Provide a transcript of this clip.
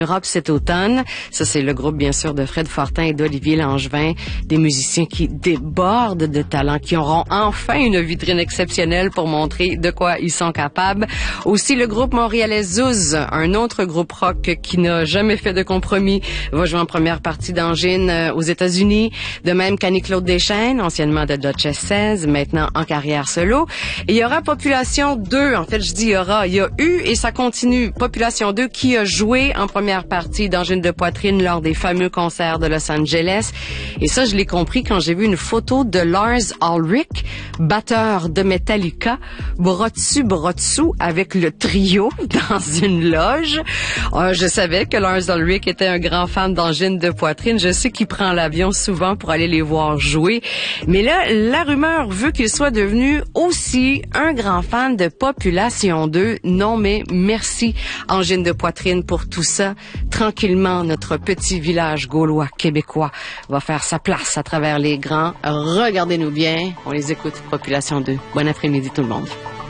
Europe cet automne. Ça, c'est le groupe, bien sûr, de Fred Fortin et d'Olivier Langevin, des musiciens qui débordent de talent, qui auront enfin une vitrine exceptionnelle pour montrer de quoi ils sont capables. Aussi, le groupe montréalais Zouz, un autre groupe rock qui n'a jamais fait de compromis, va jouer en première partie d'Angine aux États-Unis. De même qu'Annie-Claude Deschênes, anciennement de Duchess 16, maintenant en carrière solo. Et il y aura Population 2, en fait, je dis il y a eu et ça continue. Population 2 qui a joué en première partie d'Angine de poitrine lors des fameux concerts de Los Angeles. Et ça, je l'ai compris quand j'ai vu une photo de Lars Ulrich, batteur de Metallica, bras dessus, bras dessous, avec le trio dans une loge. Je savais que Lars Ulrich était un grand fan d'Angine de poitrine. Je sais qu'il prend l'avion souvent pour aller les voir jouer. Mais là, la rumeur veut qu'il soit devenu aussi un grand fan de Population 2. Non, mais merci, Angine de poitrine, pour tout ça. Tranquillement, notre petit village gaulois, québécois, va faire sa place à travers les grands. Regardez-nous bien. On les écoute, Population 2. Bon après-midi tout le monde.